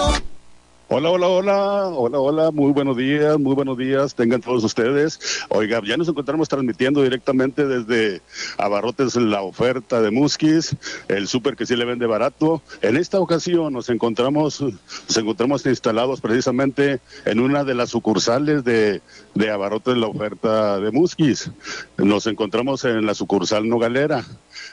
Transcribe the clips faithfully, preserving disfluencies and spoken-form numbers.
Hola, hola, hola, hola, hola, muy buenos días, muy buenos días, tengan todos ustedes. Oiga, ya nos encontramos transmitiendo directamente desde Abarrotes La Oferta de Musquis, el súper que sí le vende barato. En esta ocasión nos encontramos, nos encontramos instalados precisamente en una de las sucursales de, de Abarrotes La Oferta de Musquis. Nos encontramos en la sucursal Nogalera.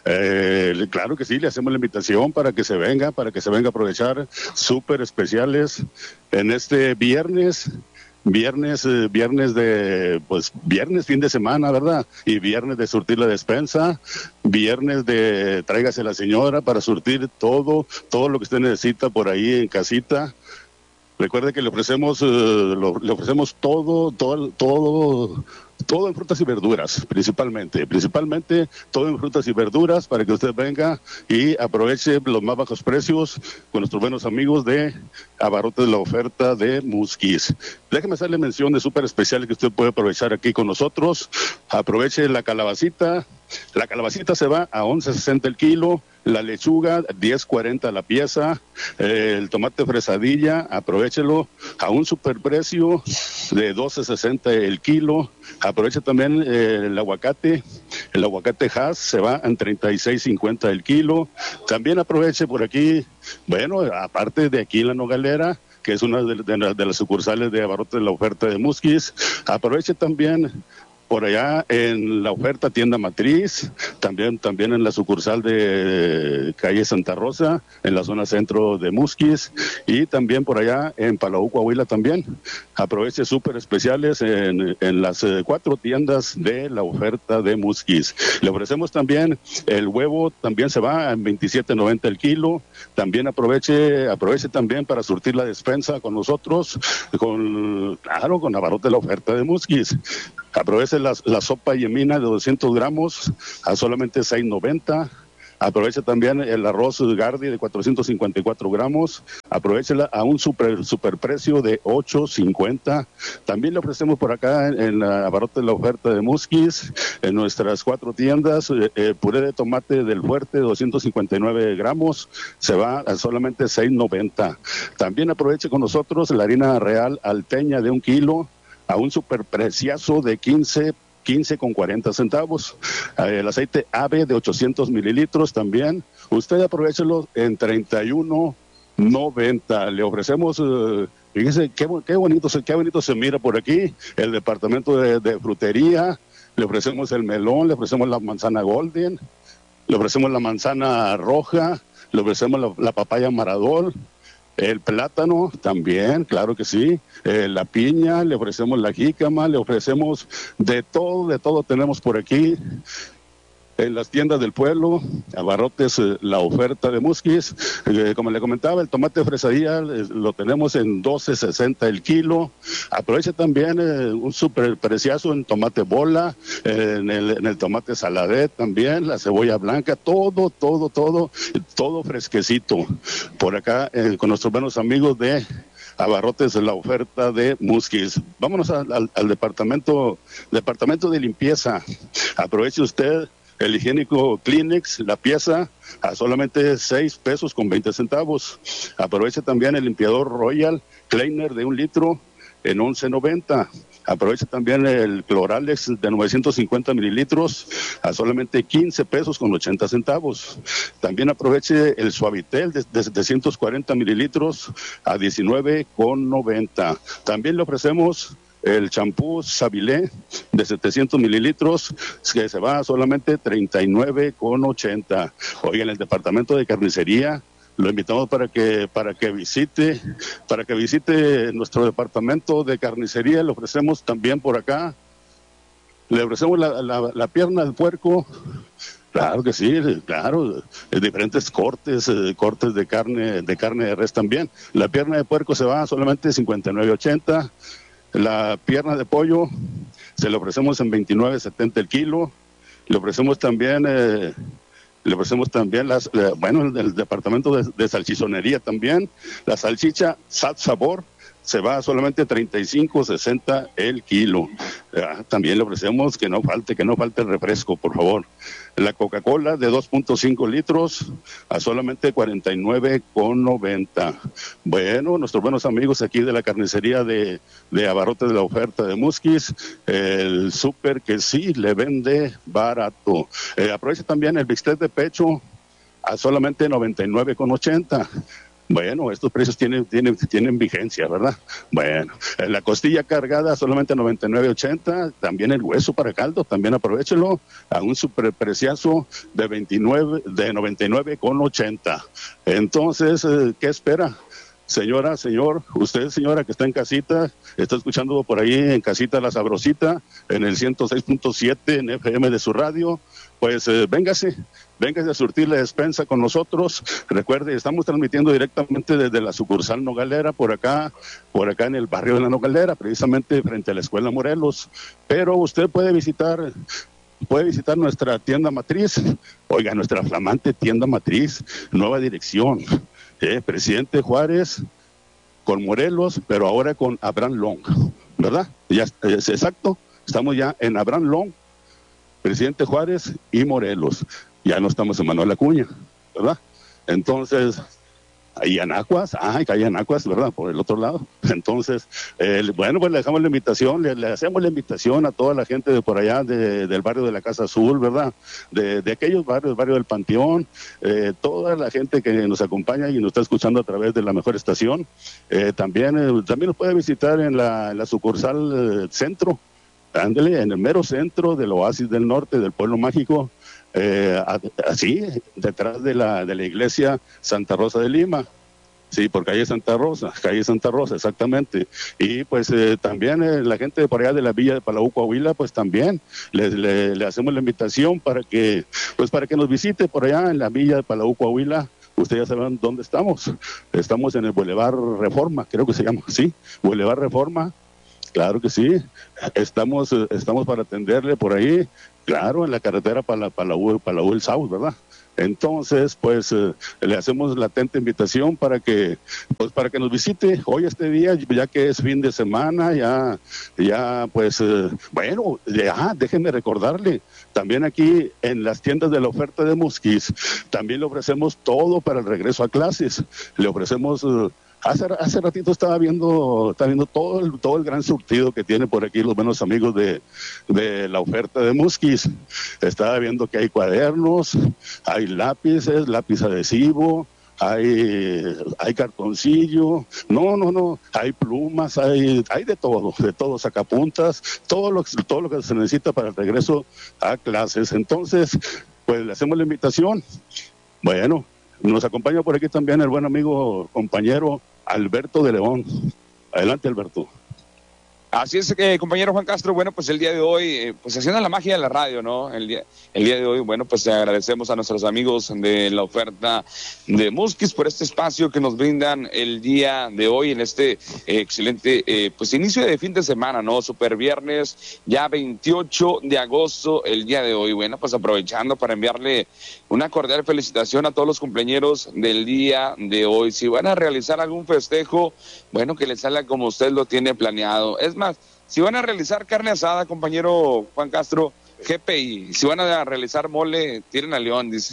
Eh, claro que sí, le hacemos la invitación para que se venga, para que se venga a aprovechar súper especiales en este viernes, viernes, eh, viernes de, pues viernes fin de semana, ¿verdad? Y viernes de surtir la despensa, viernes de tráigase la señora para surtir todo, todo lo que usted necesita por ahí en casita. Recuerde que le ofrecemos, eh, lo, le ofrecemos todo, todo, todo, todo en frutas y verduras, principalmente, principalmente todo en frutas y verduras para que usted venga y aproveche los más bajos precios con nuestros buenos amigos de Abarrotes La Oferta de Musquis. Déjeme hacerle mención de súper especiales que usted puede aprovechar aquí con nosotros. Aproveche la calabacita, la calabacita se va a once sesenta el kilo. La lechuga, diez cuarenta la pieza, eh, el tomate fresadilla, aprovechelo a un superprecio de doce sesenta el kilo. Aproveche también eh, el aguacate, el aguacate Hass se va en treinta y seis cincuenta el kilo. También aproveche por aquí, bueno, aparte de aquí en la Nogalera, que es una de, de, de las sucursales de Abarrotes La Oferta de Musquis, aproveche también por allá en la oferta tienda matriz, también también en la sucursal de calle Santa Rosa, en la zona centro de Musquis, y también por allá en Palau, Coahuila también. Aproveche súper especiales en, en las eh, cuatro tiendas de la oferta de Musquis. Le ofrecemos también el huevo, también se va en veintisiete noventa el kilo. También aproveche, aproveche también para surtir la despensa con nosotros, con, claro, con Abarrotes La Oferta de Musquis. Aproveche la, la sopa yemina de doscientos gramos a solamente seis noventa. Aproveche también el arroz Gardi de cuatrocientos cincuenta y cuatro gramos. Aprovechela a un super, super precio de ocho cincuenta. También le ofrecemos por acá en, en la Abarrotes La Oferta de Musquis, en nuestras cuatro tiendas, eh, eh, puré de tomate del Fuerte, doscientos cincuenta y nueve gramos, se va a solamente seis noventa. También aproveche con nosotros la harina real alteña de un kilo, a un superpreciazo de quince con cuarenta centavos. El aceite ave de ochocientos mililitros también. Usted aprovechelo en treinta y uno noventa. Le ofrecemos, uh, fíjese qué, qué bonito, qué bonito se mira por aquí el departamento de, de frutería. Le ofrecemos el melón, le ofrecemos la manzana golden, le ofrecemos la manzana roja, le ofrecemos la, la papaya maradol. El plátano también, claro que sí. Eh, la piña, le ofrecemos la jícama, le ofrecemos de todo, de todo tenemos por aquí. En las tiendas del pueblo, Abarrotes eh, La Oferta de Musquis. Eh, como le comentaba, el tomate fresadilla eh, lo tenemos en doce sesenta el kilo. Aproveche también eh, un super preciazo en tomate bola, eh, en, el, en el tomate saladet también, la cebolla blanca, todo, todo, todo, todo fresquecito. Por acá eh, con nuestros buenos amigos de Abarrotes La Oferta de Musquis. Vámonos a, a, al departamento, departamento de limpieza. Aproveche usted el higiénico Kleenex, la pieza, a solamente seis pesos con veinte centavos. Aproveche también el limpiador Royal Cleaner de un litro en once noventa. Aproveche también el Cloralex de novecientos cincuenta mililitros a solamente quince pesos con ochenta centavos. También aproveche el Suavitel de, de setecientos cuarenta mililitros a diecinueve con noventa. También le ofrecemos el champú Sabilé de setecientos mililitros que se va a solamente treinta y nueve con ochenta. Oiga, en el departamento de carnicería lo invitamos para que para que visite para que visite nuestro departamento de carnicería. Le ofrecemos también por acá, le ofrecemos la, la, la pierna del puerco. Claro que sí, claro, diferentes cortes, eh, cortes de carne de carne de res también. La pierna de puerco se va a solamente cincuenta y nueve ochenta. La pierna de pollo se le ofrecemos en veintinueve setenta el kilo. Le ofrecemos también, eh, le ofrecemos también las, eh, bueno, el, el departamento de, de salchichonería también. La salchicha Sat Sabor se va a solamente treinta y cinco sesenta el kilo. Ah, también le ofrecemos que no falte, que no falte el refresco, por favor. La Coca-Cola de dos punto cinco litros a solamente cuarenta y nueve con noventa. Bueno, nuestros buenos amigos aquí de la carnicería de, de Abarrotes de la Oferta de Musquis, el súper que sí le vende barato. Eh, aproveche también el bistec de pecho a solamente noventa y nueve con ochenta. Bueno, estos precios tienen, tienen, tienen vigencia, ¿verdad? Bueno, la costilla cargada solamente noventa y nueve ochenta, también el hueso para caldo, también aprovéchelo a un superpreciazo de veintinueve, de noventa y nueve con ochenta. Entonces, ¿qué espera? Señora, señor, usted señora que está en casita, está escuchando por ahí en casita La Sabrosita, en el ciento seis punto siete en F M de su radio, pues eh, véngase, véngase a surtir la despensa con nosotros. Recuerde, estamos transmitiendo directamente desde la sucursal Nogalera, por acá, por acá en el barrio de la Nogalera, precisamente frente a la Escuela Morelos, pero usted puede visitar... Puede visitar nuestra tienda matriz, oiga, nuestra flamante tienda matriz, nueva dirección, eh, Presidente Juárez con Morelos, pero ahora con Abraham Long, ¿verdad? Ya es exacto, estamos ya en Abraham Long, Presidente Juárez y Morelos, ya no estamos en Manuel Acuña, ¿verdad? Entonces, ahí en Acuas, ah, que hay en Acuas, ¿verdad? Por el otro lado. Entonces, eh, bueno, pues le dejamos la invitación, le, le hacemos la invitación a toda la gente de por allá, de, del barrio de la Casa Azul, ¿verdad? De, de aquellos barrios, barrio del Panteón, eh, toda la gente que nos acompaña y nos está escuchando a través de la mejor estación. Eh, también, eh, también nos puede visitar en la, en la sucursal eh, centro, ándele, en el mero centro del Oasis del Norte, del Pueblo Mágico. Eh, así, detrás de la, de la iglesia Santa Rosa de Lima, sí, por calle Santa Rosa, calle Santa Rosa, exactamente. Y pues eh, también eh, la gente de por allá de la villa de Palau, Coahuila, pues también le, le, le hacemos la invitación para que, pues para que nos visite por allá en la villa de Palau, Coahuila. Ustedes ya saben dónde estamos. Estamos en el Boulevard Reforma, creo que se llama así, Boulevard Reforma. Claro que sí, estamos, estamos para atenderle por ahí, claro, en la carretera para la, para la, para la el South, ¿verdad? Entonces, pues, eh, le hacemos la atenta invitación para que, pues, para que nos visite hoy este día, ya que es fin de semana, ya, ya, pues, eh, bueno, ya, déjenme recordarle, también aquí en las tiendas de la oferta de Musquis, también le ofrecemos todo para el regreso a clases, le ofrecemos... Eh, Hace, hace ratito estaba viendo, estaba viendo todo el, todo el gran surtido que tiene por aquí los buenos amigos de, de la oferta de Musquis. Estaba viendo que hay cuadernos, hay lápices, lápiz adhesivo, hay, hay cartoncillo, no, no, no, hay plumas, hay, hay de todo, de todo, sacapuntas, todo lo, todo lo que se necesita para el regreso a clases. Entonces, pues le hacemos la invitación. Bueno, nos acompaña por aquí también el buen amigo, compañero Alberto de León. Adelante, Alberto. Así es, eh, compañero Juan Castro, bueno, pues el día de hoy, eh, pues haciendo la magia de la radio, ¿no? El día, el día de hoy, bueno, pues te agradecemos a nuestros amigos de la oferta de Musquis por este espacio que nos brindan el día de hoy en este eh, excelente, eh, pues inicio de fin de semana, ¿no? Super viernes, ya veintiocho de agosto, el día de hoy. Bueno, pues aprovechando para enviarle una cordial felicitación a todos los cumpleañeros del día de hoy. Si van a realizar algún festejo, bueno, que les salga como usted lo tiene planeado. Es más, si van a realizar carne asada, compañero Juan Castro, G P I, si van a realizar mole, tiren a León, dice.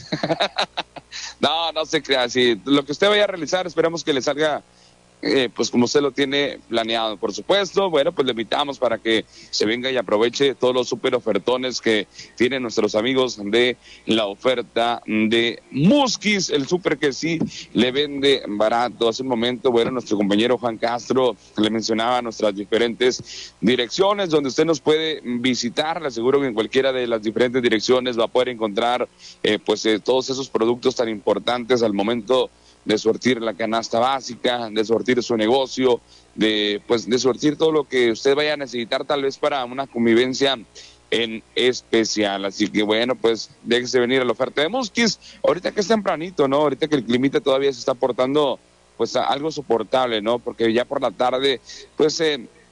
No, no se crea, si lo que usted vaya a realizar, esperamos que le salga Eh, pues como usted lo tiene planeado, por supuesto. Bueno, pues le invitamos para que se venga y aproveche todos los super ofertones que tienen nuestros amigos de la oferta de Musquis, el super que sí le vende barato. Hace un momento, bueno, nuestro compañero Juan Castro le mencionaba nuestras diferentes direcciones donde usted nos puede visitar. Le aseguro que en cualquiera de las diferentes direcciones va a poder encontrar eh, pues eh, todos esos productos tan importantes al momento de surtir la canasta básica, de surtir su negocio, de pues de surtir todo lo que usted vaya a necesitar tal vez para una convivencia en especial. Así que bueno, pues déjese venir a la oferta de Musquis, ahorita que es tempranito, ¿no? Ahorita que el climita todavía se está portando pues a algo soportable, ¿no? Porque ya por la tarde, pues eh,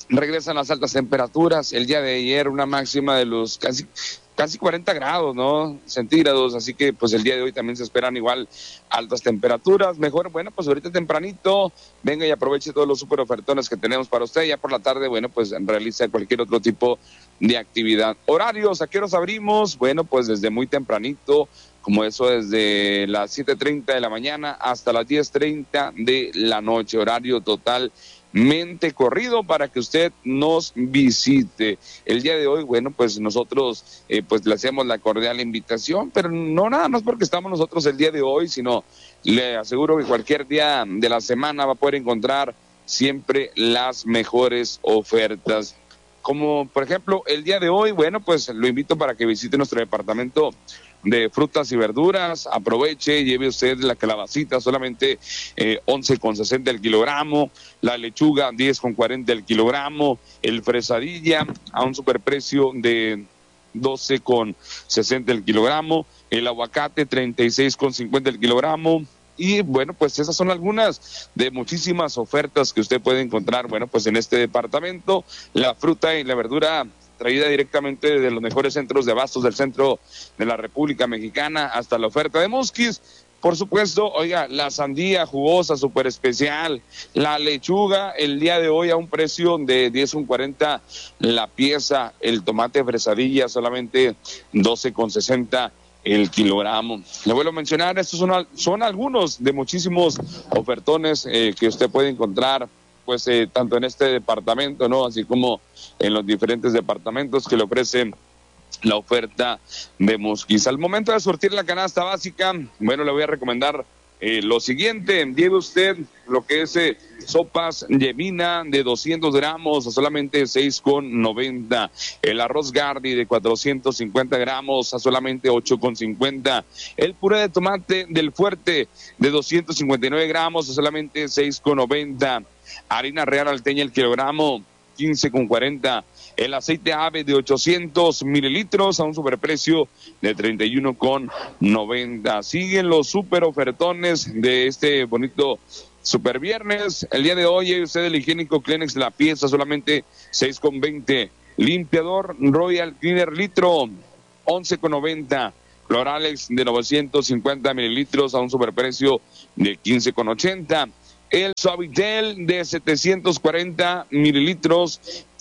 regresan las altas temperaturas. El día de ayer una máxima de los casi casi cuarenta grados, ¿no? Centígrados, así que pues el día de hoy también se esperan igual altas temperaturas. Mejor, bueno, pues ahorita tempranito, venga y aproveche todos los super ofertones que tenemos para usted. Ya por la tarde, bueno, pues realiza cualquier otro tipo de actividad. Horarios, ¿a qué horas abrimos? Bueno, pues desde muy tempranito, como eso desde las siete treinta de la mañana hasta las diez treinta de la noche, horario total mente corrido para que usted nos visite. El día de hoy, bueno, pues nosotros eh, pues le hacemos la cordial invitación, pero no nada más porque estamos nosotros el día de hoy, sino le aseguro que cualquier día de la semana va a poder encontrar siempre las mejores ofertas. Como por ejemplo el día de hoy, bueno, pues lo invito para que visite nuestro departamento de frutas y verduras. Aproveche, lleve usted la calabacita solamente eh, once con sesenta el kilogramo, la lechuga diez con cuarenta el kilogramo, el fresadilla a un superprecio de doce con sesenta el kilogramo, el aguacate treinta y seis con cincuenta el kilogramo. Y bueno, pues esas son algunas de muchísimas ofertas que usted puede encontrar, bueno, pues en este departamento. La fruta y la verdura traída directamente de los mejores centros de abastos del centro de la República Mexicana hasta la oferta de Musquis. Por supuesto, oiga, la sandía jugosa, súper especial, la lechuga el día de hoy a un precio de diez con cuarenta la pieza, el tomate fresadilla solamente doce con sesenta el kilogramo. Le vuelvo a mencionar, estos son, son algunos de muchísimos ofertones eh, que usted puede encontrar, pues eh, tanto en este departamento, ¿no? Así como en los diferentes departamentos que le ofrecen la oferta de Musquis. Al momento de surtir la canasta básica, bueno, le voy a recomendar eh, lo siguiente: lleve usted lo que es eh, sopas Yemina de doscientos gramos a solamente seis con noventa, el arroz Gardi de cuatrocientos cincuenta gramos a solamente ocho con cincuenta, el puré de tomate del Fuerte de doscientos cincuenta y nueve gramos a solamente seis con noventa, harina real alteña el kilogramo quince con cuarenta, el aceite ave de ochocientos mililitros a un superprecio de treinta y uno con noventa. Siguen los super ofertones de este bonito super viernes. El día de hoy hay usted el higiénico Kleenex la pieza solamente seis con veinte, limpiador Royal Cleaner litro once con noventa, Cloralex de novecientos cincuenta mililitros a un superprecio de quince con ochenta. El Suavitel de setecientos cuarenta mililitros,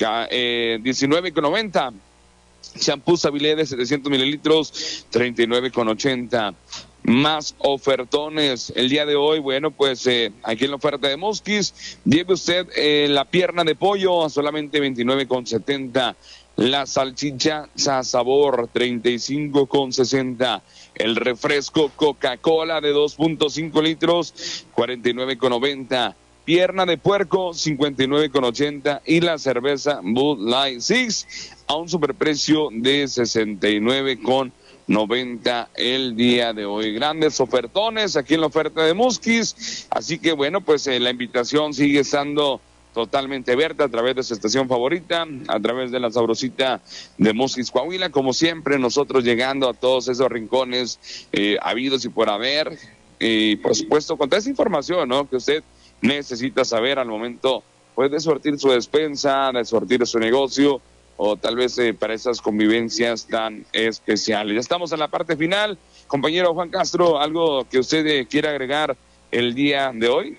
eh, diecinueve con noventa. Shampoo Savilé de setecientos mililitros, treinta y nueve con ochenta. Más ofertones el día de hoy, bueno, pues eh, aquí en la oferta de Musquis, lleve usted eh, la pierna de pollo a solamente veintinueve con setenta. La salchicha Sabor treinta y cinco con sesenta, el refresco Coca-Cola de dos punto cinco litros cuarenta y nueve con noventa, pierna de puerco cincuenta y nueve con ochenta y la cerveza Bud Light Six a un superprecio de sesenta y nueve con noventa el día de hoy. Grandes ofertones aquí en la oferta de Musquis, así que bueno, pues eh, la invitación sigue estando totalmente abierta a través de su estación favorita, a través de la sabrosita de Musquis, Coahuila, como siempre nosotros llegando a todos esos rincones eh, habidos y por haber, y por supuesto con toda esa información, ¿no?, que usted necesita saber al momento pues de sortir su despensa, de sortir su negocio, o tal vez eh, para esas convivencias tan especiales. Ya estamos en la parte final. Compañero Juan Castro, ¿algo que usted eh, quiera agregar el día de hoy?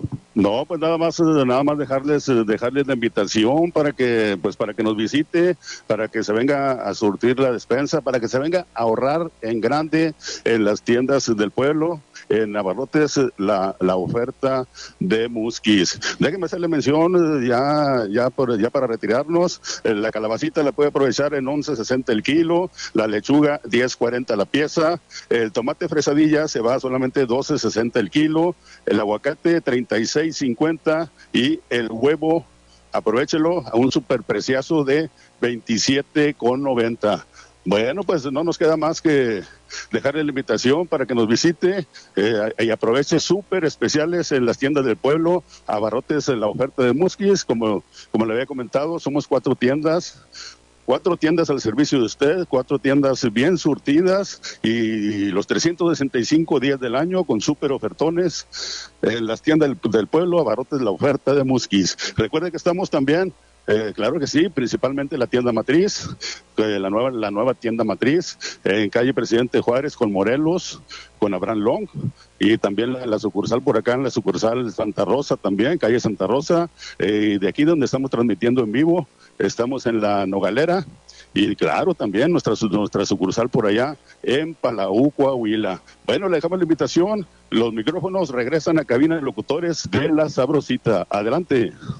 No, pues nada más, nada más dejarles, dejarles la invitación para que, pues para que nos visite, para que se venga a surtir la despensa, para que se venga a ahorrar en grande en las tiendas del pueblo. En Abarrotes la, la oferta de Musquis. Déjenme hacerle mención ya, ya, por, ya para retirarnos. La calabacita la puede aprovechar en once sesenta el kilo, la lechuga diez cuarenta la pieza, el tomate fresadilla se va a solamente doce sesenta el kilo, el aguacate treinta y seis cincuenta y el huevo, aprovechelo a un superpreciazo de veintisiete con noventa. Bueno, pues no nos queda más que dejarle la invitación para que nos visite eh, y aproveche súper especiales en las tiendas del pueblo. Abarrotes en la oferta de Musquis, como, como le había comentado, somos cuatro tiendas, cuatro tiendas al servicio de usted, cuatro tiendas bien surtidas y los trescientos sesenta y cinco días del año con súper ofertones en las tiendas del, del pueblo. Abarrotes la oferta de Musquis. Recuerde que estamos también Eh, claro que sí, principalmente la tienda matriz, eh, la nueva la nueva tienda matriz, eh, en calle Presidente Juárez con Morelos, con Abraham Long, y también la, la sucursal por acá, en la sucursal Santa Rosa también, calle Santa Rosa, eh, de aquí donde estamos transmitiendo en vivo, estamos en la Nogalera, y claro, también nuestra, nuestra sucursal por allá en Palau, Coahuila. Bueno, le dejamos la invitación, los micrófonos regresan a cabina de locutores de La Sabrosita. Adelante.